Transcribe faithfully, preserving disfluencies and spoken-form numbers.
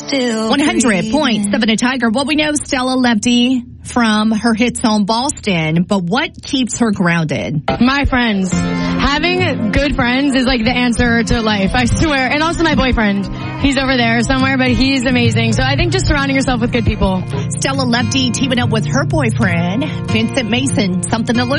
still one hundred point seven a Tiger. Well, we know Stella Lefty from her hit song Boston, but what keeps her grounded? My friends. Having good friends is like the answer to life, I swear. And also my boyfriend. He's over there somewhere, but he's amazing. So I think just surrounding yourself with good people. Stella Lefty teaming up with her boyfriend, Vincent Mason. Something to look